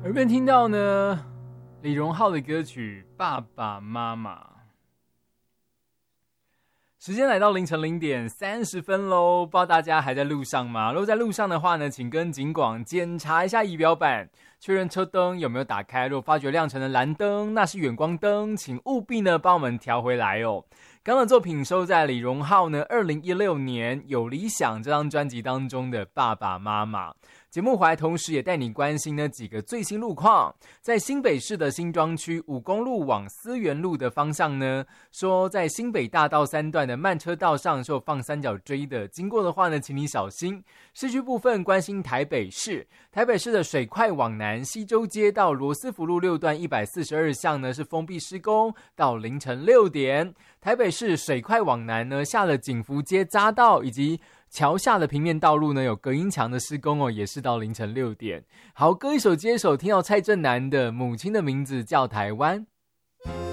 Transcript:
耳边听到呢李荣浩的歌曲《爸爸妈妈》。时间来到凌晨0:30咯，不知道大家还在路上吗？如果在路上的话呢，请跟警广检查一下仪表板，确认车灯有没有打开。如果发觉亮成的蓝灯，那是远光灯，请务必呢帮我们调回来哦。刚刚的作品收在李荣浩呢2016年《有理想》这张专辑当中的《爸爸妈妈》。节目回来同时也带你关心呢几个最新路况。在新北市的新庄区5公路往思源路的方向呢，说在新北大道3段的慢车道上是有放三角锥的，经过的话呢请你小心。市区部分关心台北市的水快往南西周街到罗斯福路6段142巷呢是封闭施工到凌晨6点。台北市水快往南呢，下了景福街匝道以及桥下的平面道路呢有隔音墙的施工哦，也是到凌晨6点。好，歌一首接一首，听到蔡振南的《母亲的名字叫台湾》。